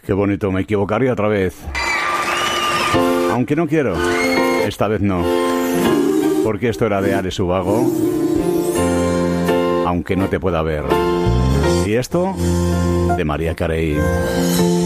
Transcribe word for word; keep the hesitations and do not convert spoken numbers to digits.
Qué bonito, me equivocaría otra vez. Aunque no quiero, esta vez no. Porque esto era de Ares Ubago, aunque no te pueda ver. Y esto, de María Carey.